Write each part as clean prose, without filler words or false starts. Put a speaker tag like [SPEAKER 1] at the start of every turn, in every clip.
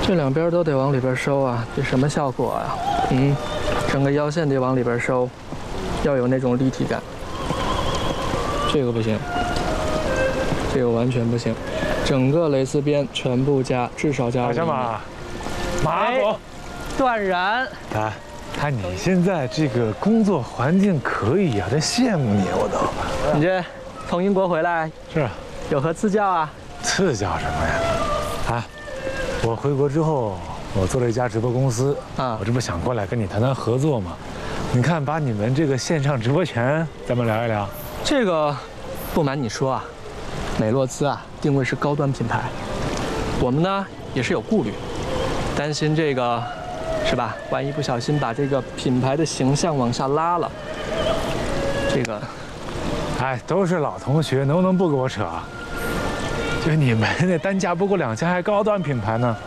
[SPEAKER 1] 这两边都得往里边收啊，这什么效果啊？整个腰线得往里边收，要有那种立体感。这个不行，这个完全不行，整个蕾丝边全部加，至少加5
[SPEAKER 2] 小马，马总，
[SPEAKER 1] 断然。
[SPEAKER 2] 看你现在这个工作环境可以啊，真羡慕你，我都。
[SPEAKER 1] 你这从英国回来
[SPEAKER 2] 是
[SPEAKER 1] 有何赐教啊？
[SPEAKER 2] 赐教什么呀？我回国之后，我做了一家直播公司啊，我这不想过来跟你谈谈合作吗？你看，把你们这个线上直播权，咱们聊一聊。
[SPEAKER 1] 这个，不瞒你说啊，美洛兹啊定位是高端品牌，我们呢也是有顾虑，担心这个，是吧？万一不小心把这个品牌的形象往下拉了，这个，
[SPEAKER 2] 都是老同学，能不能不跟我扯？就你们那单价不过2000，还高端品牌呢。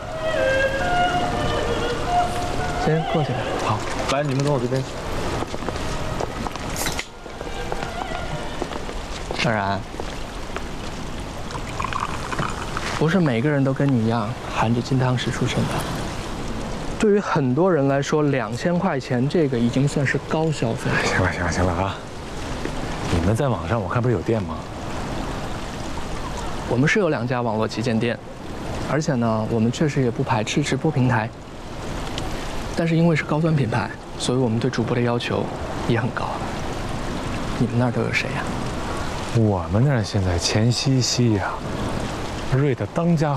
[SPEAKER 1] 先过去。好，
[SPEAKER 3] 来，你们跟我这边。
[SPEAKER 1] 当然，不是每个人都跟你一样含着金汤匙出生的。对于很多人来说，2000块钱这个已经算是高消费。
[SPEAKER 2] 行了啊！你们在网上我看不是有店吗？
[SPEAKER 1] 我们是有2家网络旗舰店，而且呢，我们确实也不排斥直播平台。但是因为是高端品牌，所以我们对主播的要求也很高。你们那儿都有谁呀？
[SPEAKER 2] 我们那儿现在钱西西呀，瑞的当家